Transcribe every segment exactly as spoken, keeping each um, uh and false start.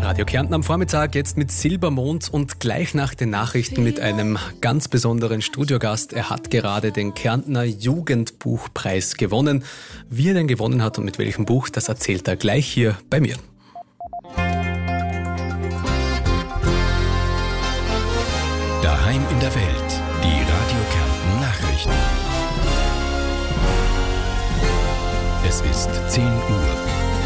Radio Kärnten am Vormittag, jetzt mit Silbermond und gleich nach den Nachrichten mit einem ganz besonderen Studiogast. Er hat gerade den Kärntner Jugendbuchpreis gewonnen. Wie er den gewonnen hat und mit welchem Buch, das erzählt er gleich hier bei mir. Daheim in der Welt, die Radio Kärnten Nachrichten. Es ist zehn Uhr.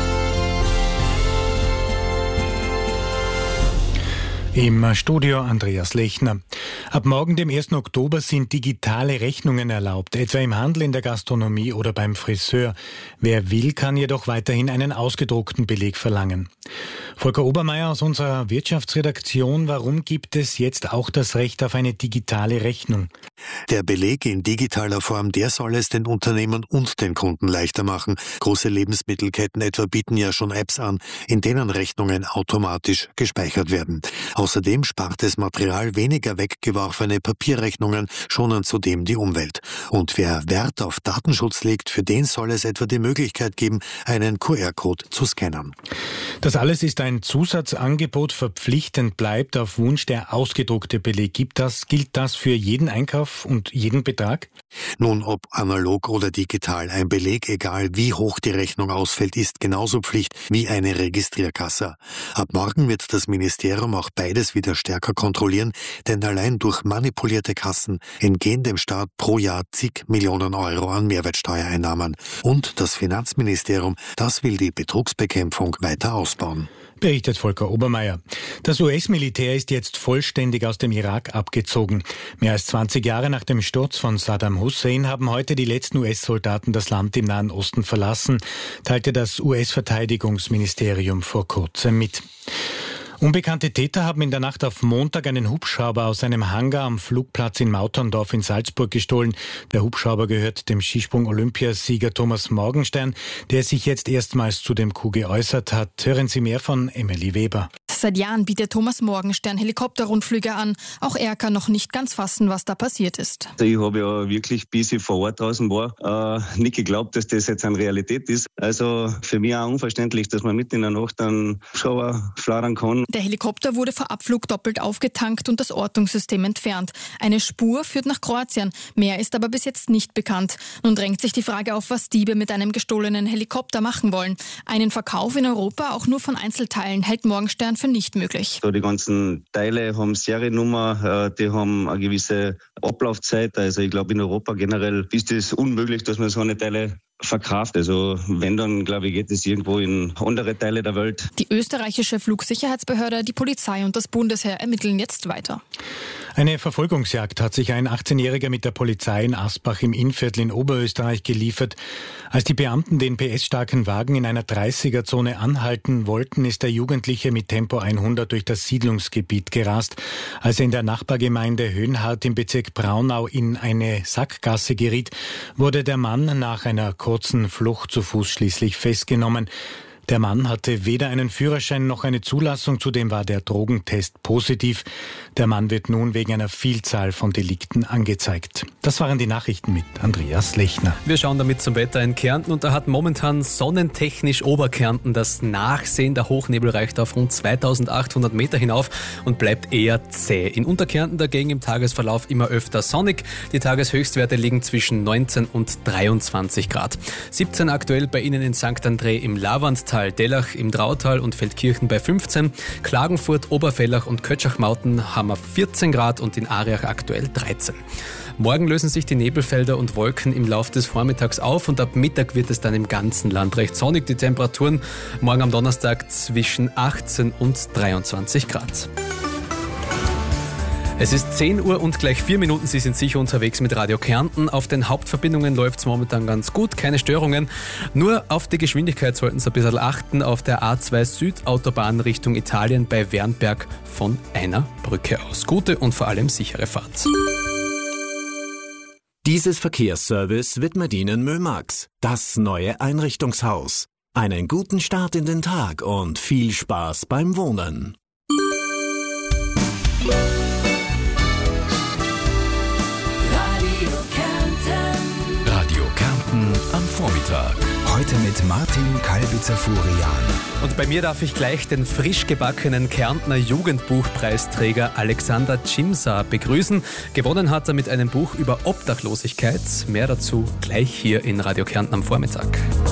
Im Studio Andreas Lechner. Ab morgen, dem ersten Oktober, sind digitale Rechnungen erlaubt, etwa im Handel, in der Gastronomie oder beim Friseur. Wer will, kann jedoch weiterhin einen ausgedruckten Beleg verlangen. Volker Obermeier aus unserer Wirtschaftsredaktion, warum gibt es jetzt auch das Recht auf eine digitale Rechnung? Der Beleg in digitaler Form, der soll es den Unternehmen und den Kunden leichter machen. Große Lebensmittelketten etwa bieten ja schon Apps an, in denen Rechnungen automatisch gespeichert werden. Außerdem spart es Material, weniger weggeworfene Papierrechnungen, schonen zudem die Umwelt. Und wer Wert auf Datenschutz legt, für den soll es etwa die Möglichkeit geben, einen Q R-Code zu scannen. Das alles ist ein Zusatzangebot, verpflichtend bleibt auf Wunsch der ausgedruckte Beleg. Gibt das, gilt das für jeden Einkauf und jeden Betrag? Nun, ob analog oder digital, ein Beleg, egal wie hoch die Rechnung ausfällt, ist genauso Pflicht wie eine Registrierkasse. Ab morgen wird das Ministerium auch beides wieder stärker kontrollieren, denn allein durch manipulierte Kassen entgehen dem Staat pro Jahr zig Millionen Euro an Mehrwertsteuereinnahmen. Und das Finanzministerium, das will die Betrugsbekämpfung weiter ausbauen. Berichtet Volker Obermeier. Das U S-Militär ist jetzt vollständig aus dem Irak abgezogen. Mehr als zwanzig Jahre nach dem Sturz von Saddam Hussein haben heute die letzten U S-Soldaten das Land im Nahen Osten verlassen, teilte das U S-Verteidigungsministerium vor kurzem mit. Unbekannte Täter haben in der Nacht auf Montag einen Hubschrauber aus einem Hangar am Flugplatz in Mauterndorf in Salzburg gestohlen. Der Hubschrauber gehört dem Skisprung-Olympiasieger Thomas Morgenstern, der sich jetzt erstmals zu dem Coup geäußert hat. Hören Sie mehr von Emily Weber. Seit Jahren bietet Thomas Morgenstern Helikopterrundflüge an. Auch er kann noch nicht ganz fassen, was da passiert ist. Also ich habe ja wirklich, bis ich vor Ort draußen war, äh, nicht geglaubt, dass das jetzt eine Realität ist. Also für mich auch unverständlich, dass man mitten in der Nacht einen Hubschrauber flattern kann. Der Helikopter wurde vor Abflug doppelt aufgetankt und das Ortungssystem entfernt. Eine Spur führt nach Kroatien. Mehr ist aber bis jetzt nicht bekannt. Nun drängt sich die Frage auf, was Diebe mit einem gestohlenen Helikopter machen wollen. Einen Verkauf in Europa, auch nur von Einzelteilen, hält Morgenstern für nicht möglich. So, die ganzen Teile haben Seriennummer, die haben eine gewisse Ablaufzeit. Also ich glaube, in Europa generell ist es unmöglich, dass man so eine Teile verkauft. Also wenn, dann glaube ich, geht es irgendwo in andere Teile der Welt. Die österreichische Flugsicherheitsbehörde, die Polizei und das Bundesheer ermitteln jetzt weiter. Eine Verfolgungsjagd hat sich ein achtzehnjähriger mit der Polizei in Asbach im Innviertel in Oberösterreich geliefert. Als die Beamten den P S-starken Wagen in einer dreißiger-Zone anhalten wollten, ist der Jugendliche mit Tempo hundert durch das Siedlungsgebiet gerast. Als er in der Nachbargemeinde Höhenhardt im Bezirk Braunau in eine Sackgasse geriet, wurde der Mann nach einer kurzen Flucht zu Fuß schließlich festgenommen. Der Mann hatte weder einen Führerschein noch eine Zulassung, zudem war der Drogentest positiv. Der Mann wird nun wegen einer Vielzahl von Delikten angezeigt. Das waren die Nachrichten mit Andreas Lechner. Wir schauen damit zum Wetter in Kärnten und da hat momentan sonnentechnisch Oberkärnten das Nachsehen. Der Hochnebel reicht auf rund zweitausendachthundert Meter hinauf und bleibt eher zäh. In Unterkärnten dagegen im Tagesverlauf immer öfter sonnig. Die Tageshöchstwerte liegen zwischen neunzehn und dreiundzwanzig Grad. siebzehn aktuell bei Ihnen in Sankt André im Lavandtal. Dellach im Drautal und Feldkirchen bei fünfzehn, Klagenfurt, Oberfellach und Kötschachmauten haben wir vierzehn Grad und in Ariach aktuell dreizehn. Morgen lösen sich die Nebelfelder und Wolken im Laufe des Vormittags auf und ab Mittag wird es dann im ganzen Land recht sonnig. Die Temperaturen morgen am Donnerstag zwischen achtzehn und dreiundzwanzig Grad. Es ist zehn Uhr und gleich vier Minuten. Sie sind sicher unterwegs mit Radio Kärnten. Auf den Hauptverbindungen läuft es momentan ganz gut, keine Störungen. Nur auf die Geschwindigkeit sollten Sie ein bisschen achten. Auf der A zwei Südautobahn Richtung Italien bei Wernberg von einer Brücke aus. Gute und vor allem sichere Fahrt. Dieses Verkehrsservice widmet Ihnen Mömax, das neue Einrichtungshaus. Einen guten Start in den Tag und viel Spaß beim Wohnen. Radio Kärnten am Vormittag. Heute mit Martin Kalbitzer-Furian. Und bei mir darf ich gleich den frisch gebackenen Kärntner Jugendbuchpreisträger Alexander Cimsa begrüßen. Gewonnen hat er mit einem Buch über Obdachlosigkeit. Mehr dazu gleich hier in Radio Kärnten am Vormittag.